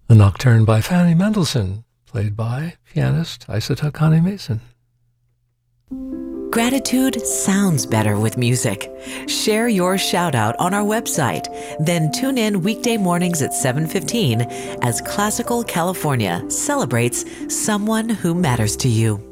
A Nocturne by Fanny Mendelssohn, played by pianist Isata Kane Mason. Gratitude sounds better with music. Share your shout out on our website, then tune in weekday mornings at 7:15 as Classical California celebrates someone who matters to you.